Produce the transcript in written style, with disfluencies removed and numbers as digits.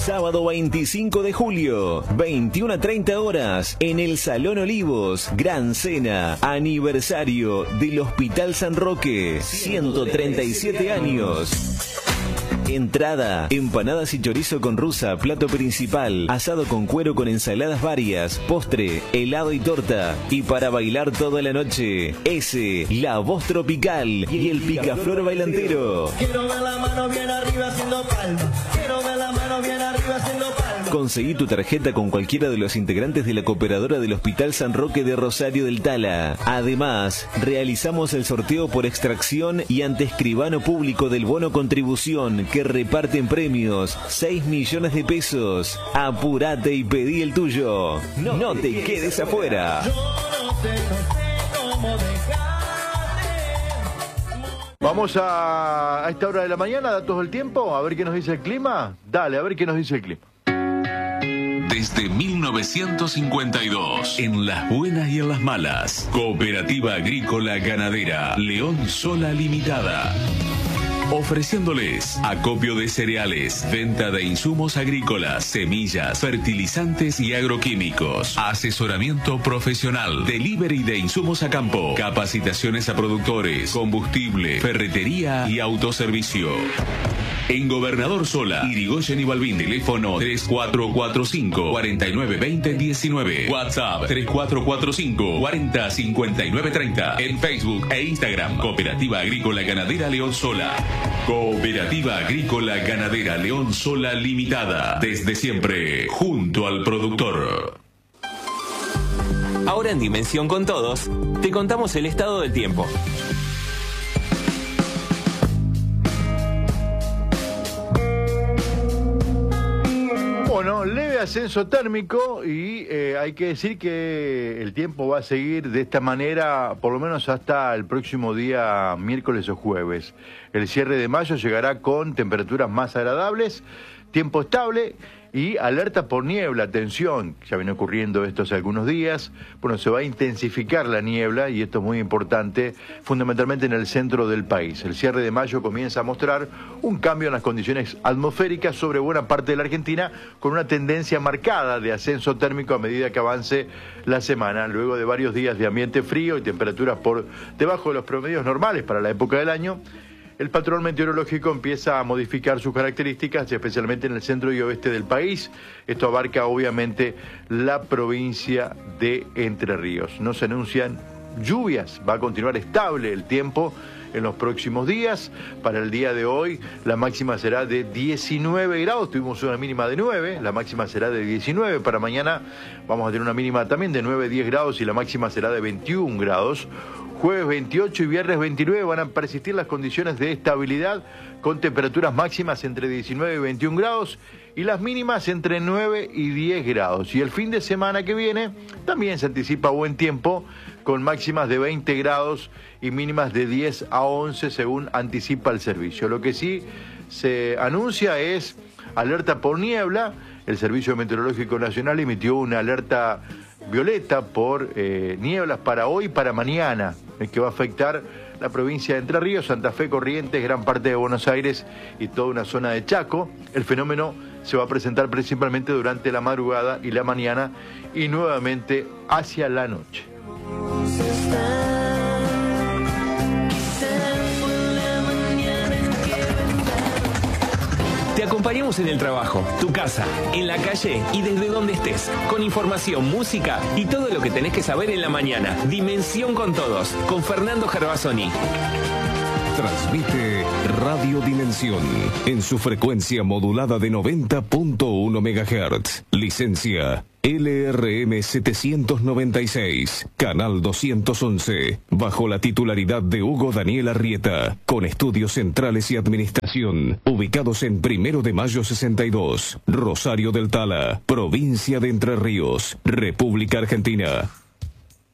Sábado 25 de julio, 21 a 30 horas, en el Salón Olivos, gran cena, aniversario del Hospital San Roque, 137 años. Entrada, empanadas y chorizo con rusa, plato principal, asado con cuero con ensaladas varias, postre, helado y torta. Y para bailar toda la noche, ese, La Voz Tropical y el Picaflor Bailantero. Quiero ver la mano bien arriba haciendo palma. Quiero ver la mano bien arriba haciendo palma. Conseguí tu tarjeta con cualquiera de los integrantes de la cooperadora del Hospital San Roque de Rosario del Tala. Además, realizamos el sorteo por extracción y ante escribano público del bono contribución que reparten premios, 6 millones de pesos. Apúrate y pedí el tuyo. No te quedes afuera. Yo no sé cómo dejarte. Vamos a esta hora de la mañana, datos del tiempo, a ver qué nos dice el clima. Dale, a ver qué nos dice el clima. Desde 1952, en las buenas y en las malas, Cooperativa Agrícola Ganadera León Sola Limitada. Ofreciéndoles acopio de cereales, venta de insumos agrícolas, semillas, fertilizantes y agroquímicos, asesoramiento profesional, delivery de insumos a campo, capacitaciones a productores, combustible, ferretería y autoservicio. En Gobernador Sola, Irigoyen y Balbín, teléfono 3445-4920-19, WhatsApp 3445-405930, en Facebook e Instagram, Cooperativa Agrícola Ganadera León Sola. Cooperativa Agrícola Ganadera León Sola Limitada, desde siempre, junto al productor. Ahora en Dimensión con Todos, te contamos el estado del tiempo. Bueno, leve ascenso térmico y hay que decir que el tiempo va a seguir de esta manera por lo menos hasta el próximo día miércoles o jueves. El cierre de mayo llegará con temperaturas más agradables, tiempo estable y alerta por niebla. Atención, ya viene ocurriendo esto hace algunos días. Bueno, se va a intensificar la niebla y esto es muy importante, fundamentalmente en el centro del país. El cierre de mayo comienza a mostrar un cambio en las condiciones atmosféricas sobre buena parte de la Argentina, con una tendencia marcada de ascenso térmico a medida que avance la semana, luego de varios días de ambiente frío y temperaturas por debajo de los promedios normales para la época del año. El patrón meteorológico empieza a modificar sus características, especialmente en el centro y oeste del país. Esto abarca obviamente la provincia de Entre Ríos. No se anuncian lluvias, va a continuar estable el tiempo en los próximos días. Para el día de hoy la máxima será de 19 grados, tuvimos una mínima de 9, la máxima será de 19. Para mañana vamos a tener una mínima también de 9-10 grados y la máxima será de 21 grados. Jueves 28 y viernes 29 van a persistir las condiciones de estabilidad con temperaturas máximas entre 19 y 21 grados y las mínimas entre 9 y 10 grados. Y el fin de semana que viene también se anticipa buen tiempo con máximas de 20 grados y mínimas de 10 a 11 según anticipa el servicio. Lo que sí se anuncia es alerta por niebla. El Servicio Meteorológico Nacional emitió una alerta violeta por nieblas para hoy y para mañana, que va a afectar la provincia de Entre Ríos, Santa Fe, Corrientes, gran parte de Buenos Aires y toda una zona de Chaco. El fenómeno se va a presentar principalmente durante la madrugada y la mañana y nuevamente hacia la noche. Te acompañamos en el trabajo, tu casa, en la calle y desde donde estés, con información, música y todo lo que tenés que saber en la mañana. Dimensión con Todos, con Fernando Gervasoni. Transmite Radio Dimensión en su frecuencia modulada de 90.1 MHz. Licencia LRM 796, Canal 211, bajo la titularidad de Hugo Daniel Arrieta, con estudios centrales y administración, ubicados en 1 de Mayo 62, Rosario del Tala, provincia de Entre Ríos, República Argentina.